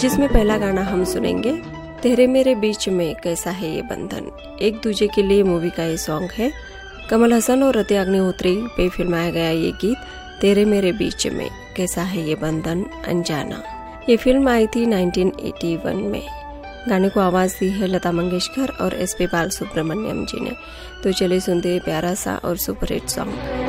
जिसमें पहला गाना हम सुनेंगे तेरे मेरे बीच में कैसा है ये बंधन। एक दूजे के लिए मूवी का ये सॉन्ग है। कमल हसन और रति अग्निहोत्री पे फिल्माया गया ये गीत तेरे मेरे बीच में कैसा है ये बंधन अनजाना। ये फिल्म आई थी 1981 में। गाने को आवाज दी है लता मंगेशकर और SP बालसुब्रमण्यम जी ने। तो चलिए सुनते हैं प्यारा सा और सुपरहिट सॉन्ग।